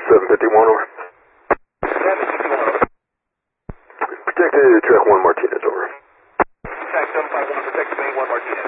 751 over. 751 over. Protected track 1 Martinez over. Track 751, protected main 1 Martinez.